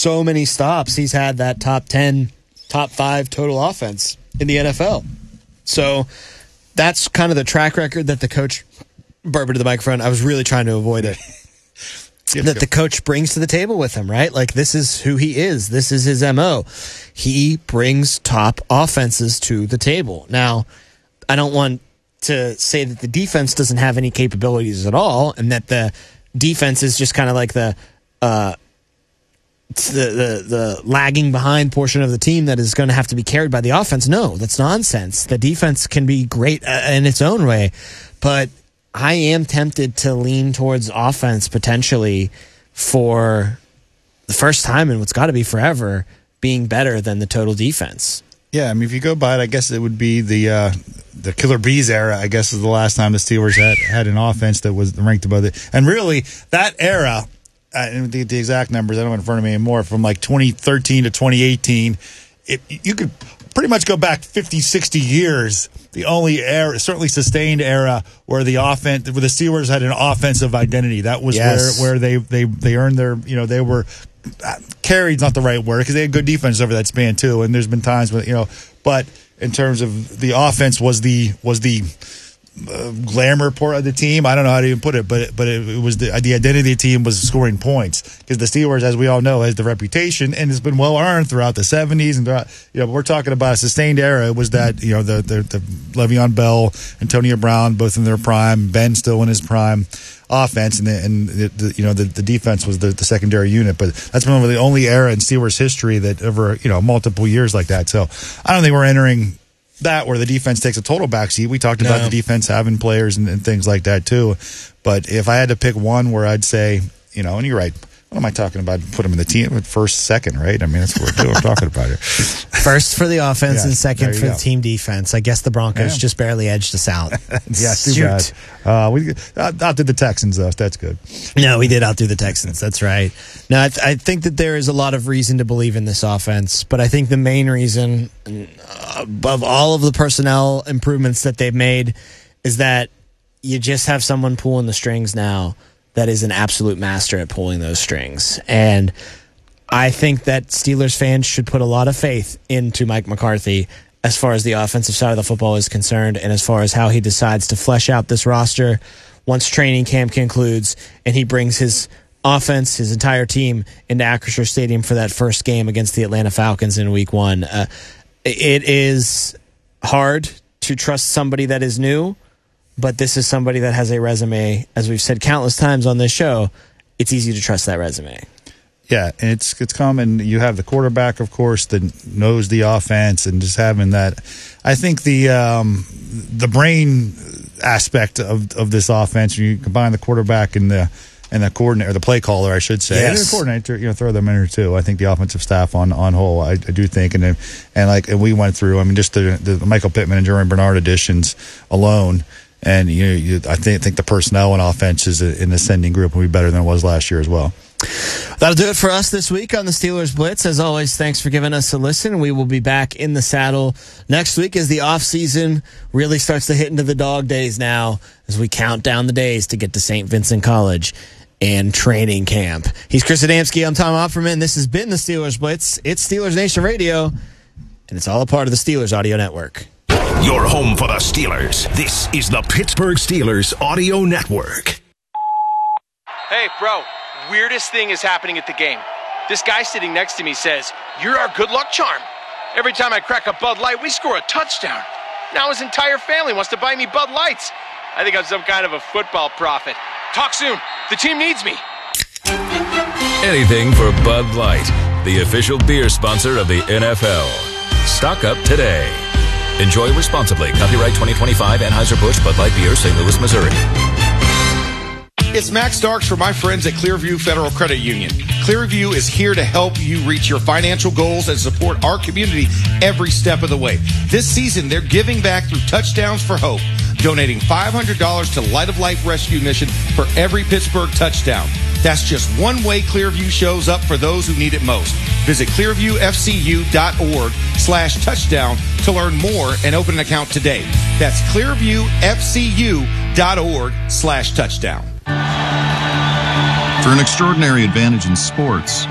so many stops, he's had that top 10, top 5 total offense in the NFL. So that's kind of the track record that the coach, Barber to the microphone, I was really trying to avoid it, that the coach brings to the table with him, right? Like, this is who he is. This is his MO. He brings top offenses to the table. Now, I don't want to say that the defense doesn't have any capabilities at all, and that the defense is just kind of like the lagging behind portion of the team that is going to have to be carried by the offense. No, that's nonsense. The defense can be great in its own way, but I am tempted to lean towards offense potentially for the first time in what's got to be forever being better than the total defense. Yeah, I mean, if you go by it, I guess it would be the Killer Bees era, I guess, is the last time the Steelers had an offense that was ranked above it. And really, that era, the exact numbers, I don't have it in front of me anymore, from like 2013 to 2018, you could pretty much go back 50, 60 years. The only era, certainly sustained era, where the Steelers had an offensive identity. That was where they earned their, they were carried's not the right word, because they had good defense over that span too. And there's been times when, but in terms of the offense was the glamour part of the team. I don't know how to even put it, but it was the identity of the team was scoring points, because the Steelers, as we all know, has the reputation, and it's been well earned throughout the 70s and throughout, we're talking about a sustained era. It was that the Le'Veon Bell, Antonio Brown, both in their prime, Ben still in his prime offense, and the defense was the secondary unit. But that's been the only era in Steelers history that ever multiple years like that. So I don't think we're entering that where the defense takes a total backseat. We talked about the defense having players and things like that too. But if I had to pick one where I'd say, and you're right, what am I talking about? Put them in the team first, second, right? I mean, that's what we're talking about here. First for the offense and second for the team defense. I guess the Broncos just barely edged us out. Yeah, too bad. We outdid the Texans, though. That's good. No, we did outdo the Texans. That's right. No, I think that there is a lot of reason to believe in this offense, but I think the main reason, above all of the personnel improvements that they've made, is that you just have someone pulling the strings now that is an absolute master at pulling those strings. And I think that Steelers fans should put a lot of faith into Mike McCarthy as far as the offensive side of the football is concerned, and as far as how he decides to flesh out this roster once training camp concludes and he brings his offense, his entire team, into Acrisure Stadium for that first game against the Atlanta Falcons in Week 1. It is hard to trust somebody that is new, but this is somebody that has a resume. As we've said countless times on this show, it's easy to trust that resume. Yeah, and it's common. You have the quarterback, of course, that knows the offense, and just having that. I think the brain aspect of this offense, you combine the quarterback and the coordinator, or the play caller, I should say, and the coordinator, throw them in there too. I think the offensive staff on whole, I do think, and we went through. I mean, just the Michael Pittman and Jeremy Bernard additions alone. And I think the personnel and offense is in the ascending group will be better than it was last year as well. That'll do it for us this week on the Steelers Blitz. As always, thanks for giving us a listen. We will be back in the saddle next week as the offseason really starts to hit into the dog days now, as we count down the days to get to St. Vincent College and training camp. He's Chris Adamski. I'm Tom Opperman. This has been the Steelers Blitz. It's Steelers Nation Radio, and it's all a part of the Steelers Audio Network. Your home for the Steelers. This is the Pittsburgh Steelers Audio Network. Hey, bro, weirdest thing is happening at the game. This guy sitting next to me says, "You're our good luck charm. Every time I crack a Bud Light, we score a touchdown." Now his entire family wants to buy me Bud Lights. I think I'm some kind of a football prophet. Talk soon. The team needs me. Anything for Bud Light, the official beer sponsor of the NFL. Stock up today. Enjoy responsibly. Copyright 2025 Anheuser-Busch Bud Light Beer, St. Louis, Missouri. It's Max Starks for my friends at Clearview Federal Credit Union. Clearview is here to help you reach your financial goals and support our community every step of the way. This season, they're giving back through Touchdowns for Hope, donating $500 to Light of Life Rescue Mission for every Pittsburgh touchdown. That's just one way Clearview shows up for those who need it most. Visit clearviewfcu.org/touchdown to learn more and open an account today. That's clearviewfcu.org/touchdown. For an extraordinary advantage in sports,